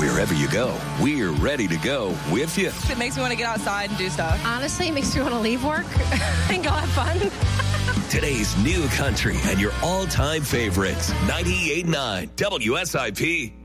Wherever you go, we're ready to go with you. It makes me want to get outside and do stuff. Honestly, it makes me want to leave work and go have fun. Today's new country and your all-time favorites. 98.9 WSIP.